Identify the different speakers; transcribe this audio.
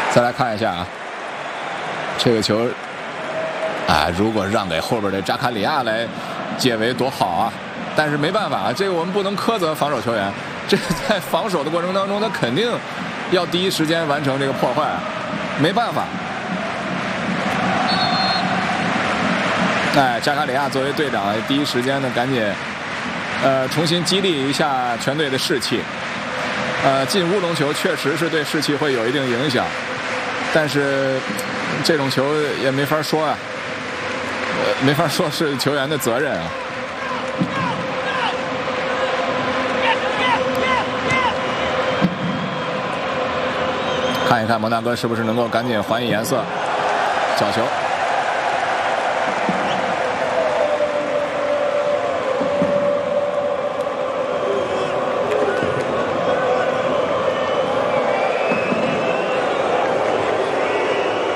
Speaker 1: 再来看一下啊，这个球，如果让给后边的扎卡里亚来解围多好啊！但是没办法，这个我们不能苛责防守球员，这在防守的过程当中，他肯定要第一时间完成这个破坏，没办法。扎卡里亚作为队长，第一时间呢赶紧重新激励一下全队的士气。进乌龙球确实是对士气会有一定影响，但是这种球也没法说啊，没法说是球员的责任啊。看一看摩纳哥是不是能够赶紧还以颜色，角球。